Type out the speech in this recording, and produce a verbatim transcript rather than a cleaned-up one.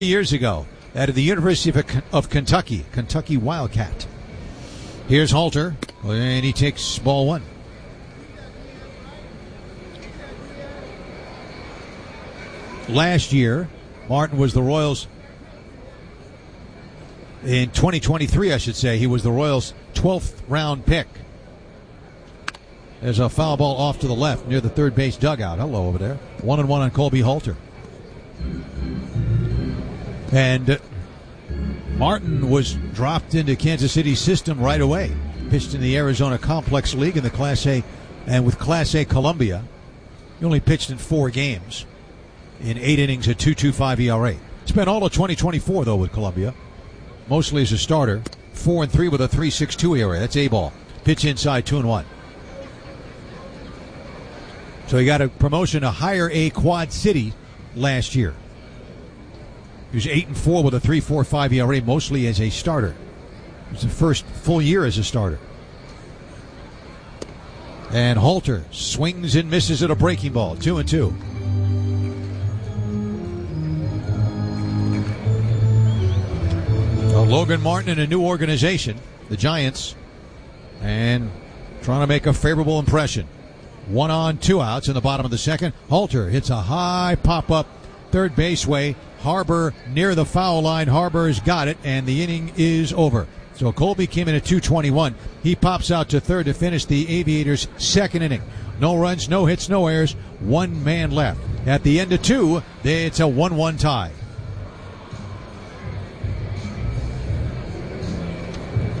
years ago out of the University of, of Kentucky, Kentucky Wildcat. Here's Halter, and he takes ball one. Last year, Martin was the Royals, in twenty twenty-three, I should say, he was the Royals' twelfth round pick. There's a foul ball off to the left near the third base dugout. Hello over there. One and one on Colby Halter. And Martin was dropped into Kansas City's system right away. Pitched in the Arizona Complex League in the Class A and with Class A Columbia. He only pitched in four games in eight innings at two point two five E R A. Spent all of twenty twenty-four, though, with Columbia. Mostly as a starter. four and three with a three point six two E R A. That's A-ball. Pitch inside, two and one. So he got a promotion to higher A Quad City last year. He was eight and four with a three point four five E R A, mostly as a starter. It was the first full year as a starter. And Halter swings and misses at a breaking ball. Two and two. Well, Logan Martin in a new organization, the Giants, and trying to make a favorable impression. One on, two outs in the bottom of the second. Halter hits a high pop-up third base way. Harbor near the foul line. Harbor's got it, and the inning is over. So Colby came in at two twenty-one. He pops out to third to finish the Aviators' second inning. No runs, no hits, no errors. One man left. At the end of two, it's a one one tie.